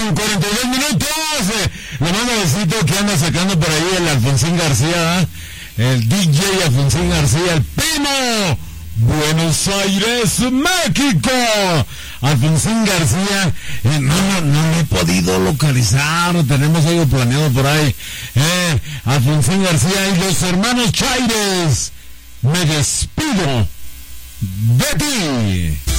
con 42 minutos. Le mando besito que anda sacando por ahí el Alfonsín García, el DJ Alfonsín García, el primo. Buenos Aires, México. Alfonsín García, no lo he podido localizar, tenemos algo planeado por ahí. Alfonsín García y los hermanos Chaires, me despido de ti.